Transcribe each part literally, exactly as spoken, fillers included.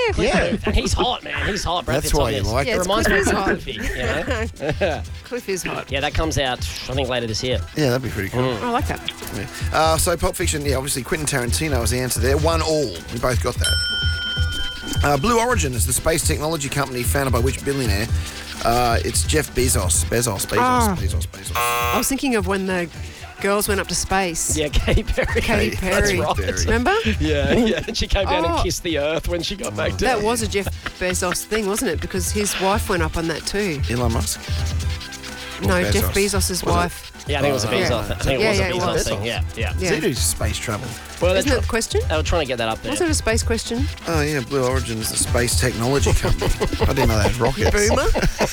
Yeah. And he's hot, man. He's hot. Brad That's Pitt's why you obvious. like It it. reminds me of Cliff is Cliffy, you know? Cliff is hot. Yeah, that comes out, I think, later this year. Yeah, that'd be pretty cool. I like that. Yeah. Uh, so Pulp Fiction, yeah, obviously Quentin Tarantino was the answer there. One all. We both got that. Uh, Blue Origin is the space technology company founded by which billionaire? Uh, it's Jeff Bezos. Bezos, Bezos, Ah. Bezos, Bezos. I was thinking of when the girls went up to space. Yeah, Katy Perry. Katy Perry. That's right. Perry. Remember? Yeah, yeah. And she came down Oh. and kissed the earth when she got back down. That was a Jeff Bezos thing, wasn't it? Because his wife went up on that too. Elon Musk? Or No, Bezos? Jeff Bezos' Was it? wife. Yeah, I think it was a Oh, Bezos. yeah. I think Yeah, it was yeah, a it Bezos was. thing. Yeah, yeah. Yeah. Does he do space travel? Well, they're Isn't that try- the question? they were trying to get that up there. Was it a space question? Oh, yeah, Blue Origin is the space technology company. I didn't know they had rockets. Boomer?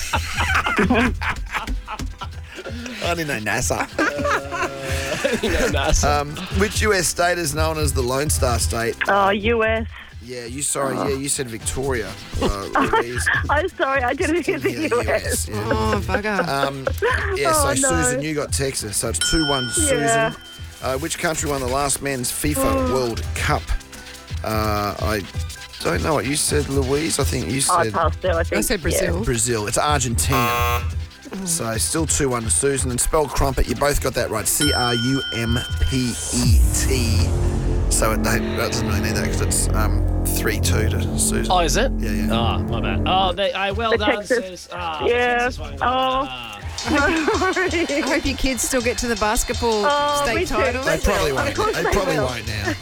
I didn't know NASA. You know, NASA. Um, which U S state is known as the Lone Star State? Oh, U S. Yeah, you sorry, yeah, you said Victoria. Uh, Louise. I'm sorry, I didn't hear the Yeah, U S. U S, yeah. Oh, bugger. Um, yeah, so Oh, no. Susan, you got Texas, so it's two one Yeah. Susan. Uh, which country won the last men's FIFA World Cup? Uh, I don't know what you said, Louise. I think you I said passed out, I think. I said Brazil. Brazil. It's Argentina. So still two one to Susan. And spell crumpet, you both got that right. C R U M P E T. So it, that doesn't really need that because it's um, three two to Susan. Oh, is it? Yeah, yeah. Oh, my bad. Oh, they, uh, well The done, Texas. Sus. Oh, Yeah. Texas one. Oh. Ah. I hope your kids still get to the basketball Oh, me state too. title. They probably Of won't. course They they probably will. won't now.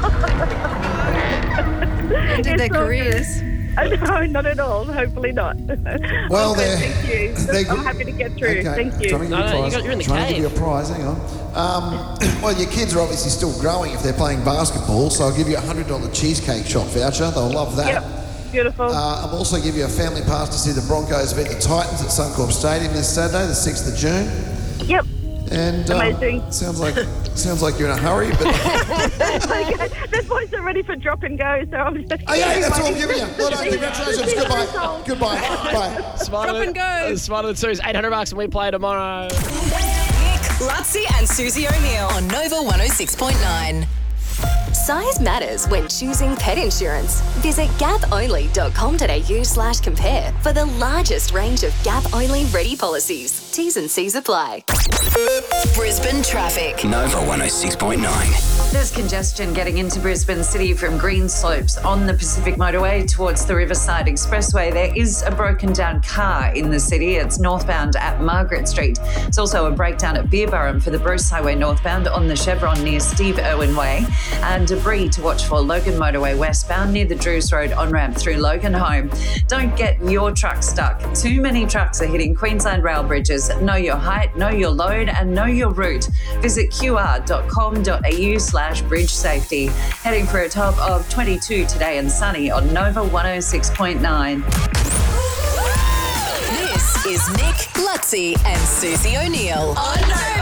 Ended their It's all careers. No, not at all. Hopefully not. Well, Okay, they're- thank you. they're I'm good. happy to get through. Okay. Thank you. Trying to give No, you a no, you prize. got- you're in the Trying to give you a cave. prize. Hang on. Um, well, your kids are obviously still growing if they're playing basketball, so I'll give you a one hundred dollars cheesecake shop voucher. They'll love that. Yep. Beautiful. Uh, I'll also give you a family pass to see the Broncos beat the Titans at Suncorp Stadium this Saturday, the sixth of June. yep. And um, Amazing. sounds like sounds like you're in a hurry, but Okay. This boys are ready for drop and go, so I'm just. oh yeah, that's all I'm giving you. Well done, congratulations. Goodbye. Goodbye. Bye. Smarter Drop than, and go. uh, Smarter than Sus. eight hundred bucks and we play tomorrow. Nick, Lutzi and Susie O'Neill on Nova one oh six point nine. Size matters when choosing pet insurance. Visit gap-only.com.au slash compare for the largest range of Gap-only ready policies. T's and C's apply. Brisbane traffic. Nova one oh six point nine. There's congestion getting into Brisbane City from Green Slopes on the Pacific Motorway towards the Riverside Expressway. There is a broken down car in the city. It's northbound at Margaret Street. There's also a breakdown at Beerburrum for the Bruce Highway northbound on the Chevron near Steve Irwin Way. And debris to watch for Logan Motorway westbound near the Drews Road on-ramp through Logan home. Don't get your truck stuck. Too many trucks are hitting Queensland rail bridges. Know your height, know your load and know your route. Visit qr.com.au slash bridge safety. Heading for a top of twenty-two today and sunny on Nova one oh six point nine. This is Nick, Lutzi and Susie O'Neill on Nova.